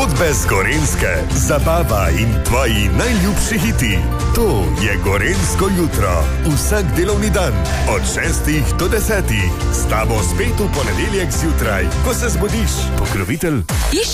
Zgodbe z Gorenjske, zabava in tvoji najljubši hiti. To je Gorenjsko jutro. Vsak delovni dan od 6 do 10. S tabo spet v ponedeljek zjutraj, ko se zbudiš. Pokrovitelj